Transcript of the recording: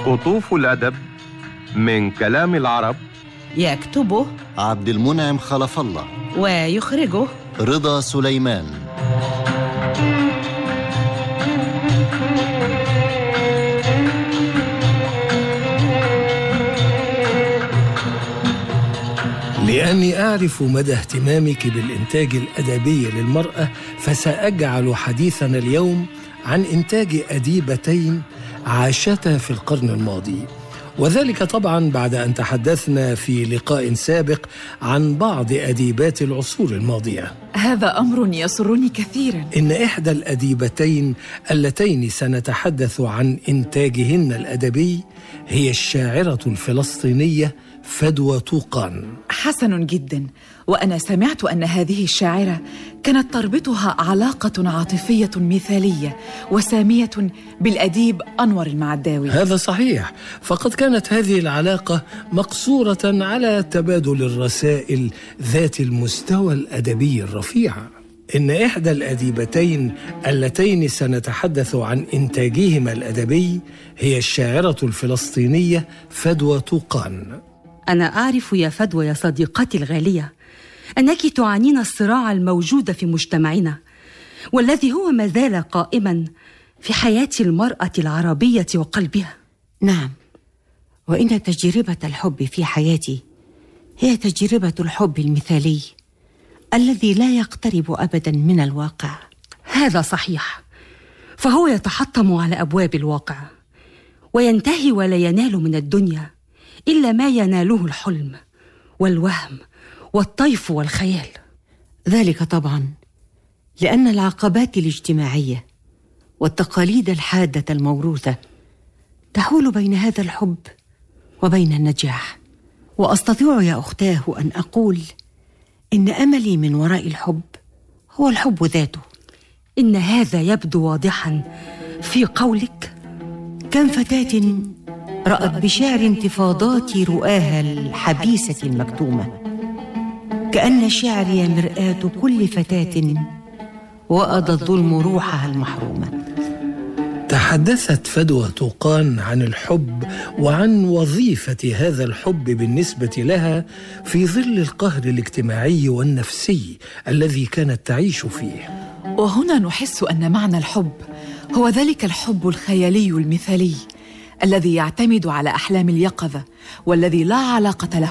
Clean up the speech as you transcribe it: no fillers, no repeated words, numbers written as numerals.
قطوف الأدب من كلام العرب، يكتبه عبد المنعم خلف الله، ويخرجه رضا سليمان. لأني أعرف مدى اهتمامك بالإنتاج الأدبي للمرأة، فسأجعل حديثنا اليوم عن إنتاج أديبتين عاشتا في القرن الماضي، وذلك طبعا بعد أن تحدثنا في لقاء سابق عن بعض أديبات العصور الماضية. هذا أمر يسرني كثيرا. إن إحدى الأديبتين اللتين سنتحدث عن إنتاجهن الأدبي هي الشاعرة الفلسطينية فدوى طوقان. حسن جدا، وأنا سمعت أن هذه الشاعرة كانت تربطها علاقة عاطفية مثالية وسامية بالأديب أنور المعداوي. هذا صحيح، فقد كانت هذه العلاقة مقصورة على تبادل الرسائل ذات المستوى الأدبي الرفيع. إن إحدى الأديبتين اللتين سنتحدث عن إنتاجهما الأدبي هي الشاعرة الفلسطينية فدوى طوقان. أنا أعرف يا فدوى يا صديقتي الغالية أنك تعانين الصراع الموجود في مجتمعنا، والذي هو ما زال قائما في حياة المرأة العربية وقلبها. نعم، وإن تجربة الحب في حياتي هي تجربة الحب المثالي الذي لا يقترب أبدا من الواقع. هذا صحيح، فهو يتحطم على أبواب الواقع وينتهي ولا ينال من الدنيا إلا ما يناله الحلم والوهم والطيف والخيال. ذلك طبعا لأن العقبات الاجتماعية والتقاليد الحادة الموروثة تحول بين هذا الحب وبين النجاح. وأستطيع يا أختاه أن أقول إن أملي من وراء الحب هو الحب ذاته. إن هذا يبدو واضحا في قولك: كم فتاة رأت بشعر انتفاضات رؤاها الحبيسة المكتومة، كأن شعري مرآة كل فتاة وأضى الظلم روحها المحرومة. تحدثت فدوى طوقان عن الحب وعن وظيفة هذا الحب بالنسبة لها في ظل القهر الاجتماعي والنفسي الذي كانت تعيش فيه. وهنا نحس أن معنى الحب هو ذلك الحب الخيالي المثالي الذي يعتمد على أحلام اليقظة، والذي لا علاقة له